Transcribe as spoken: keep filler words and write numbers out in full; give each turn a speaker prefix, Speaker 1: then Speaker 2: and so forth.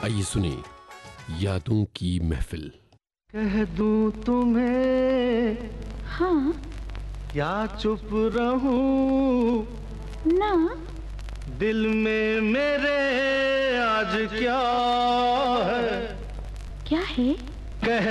Speaker 1: आइए सुनिए यादों की महफिल।
Speaker 2: कह दूं तुम्हें
Speaker 3: हाँ
Speaker 2: या चुप रहूं
Speaker 3: ना,
Speaker 2: दिल में मेरे आज क्या है
Speaker 3: क्या है?
Speaker 2: कह